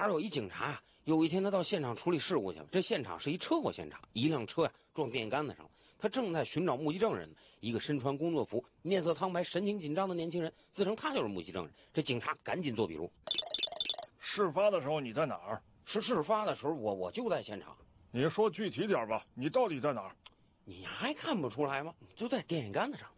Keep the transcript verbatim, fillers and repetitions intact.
儿有一警察啊，有一天他到现场处理事故去了。这现场是一车祸现场，一辆车呀、啊、撞电线杆子上了。他正在寻找目击证人呢。一个身穿工作服、面色苍白、神情紧张的年轻人自称他就是目击证人。这警察赶紧做笔录。 事发的时候你在哪儿？ 是事发的时候我我就在现场。 你说具体点吧，你到底在哪儿？ 你还看不出来吗？就在电线杆子上。